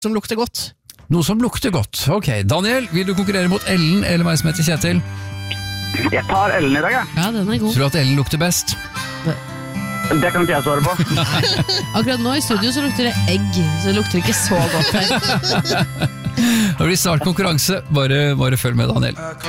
som lukter godt. Noe som lukter godt. Ok, Daniel, vil du konkurrere mot Ellen eller meg som heter Kjetil? Jeg tar Ellen i dag, jeg. Ja, den er god. Tror du at Ellen lukter best? Det kan ikke jeg svare på. Akkurat nå i studio så lukter det egg, så det lukter ikke så godt her. Det blir snart konkurranse, bare følg med, Daniel.